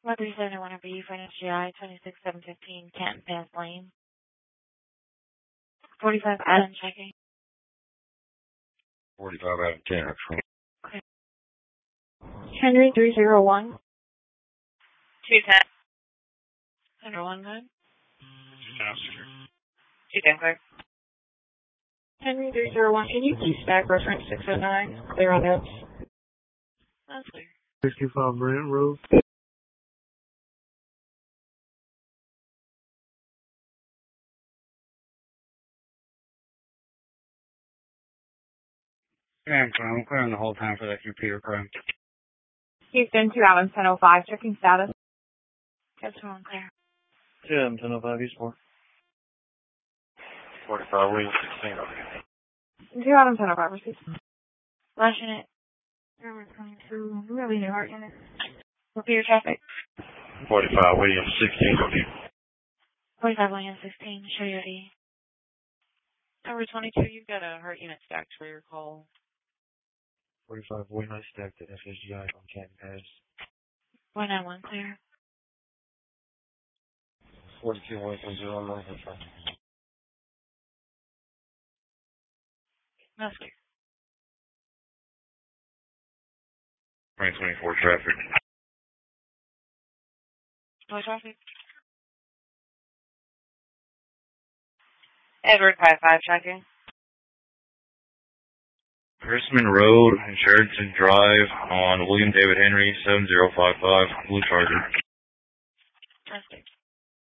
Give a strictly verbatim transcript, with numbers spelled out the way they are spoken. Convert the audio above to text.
one three seven one for you for an G I, twenty-six seven fifteen, Canton Pass Lane. forty-five Adam checking. forty-five out of ten, actually. Okay. Henry three zero one. two ten. Henry one good. two ten clear. Henry three zero one, can you please stack reference six oh nine? Clear on hips. That's clear. sixty-five Brent Road. Yeah, I'm clear. I'm clearing the whole time for that computer crime. Houston, two Adams, ten oh five, checking status. That's one clear. two Adams, ten oh five, East four. forty-five William sixteen, okay. two Adams, ten oh five, receive. Flashing it. We're coming through really new heart unit. Repeat your traffic. forty-five William sixteen, okay. forty-five William sixteen, show your D. Number twenty-two, you've got a heart unit stacked for your call. forty-five William, I stacked at F S G I on Canton Pass. one nine one clear. forty-two William zero nine, okay. That's clear. twenty twenty-four traffic. No traffic. Edward five five checking. Chrisman Road, Sheridan Drive on William David Henry, seven zero five five, Blue Charger. That's clear.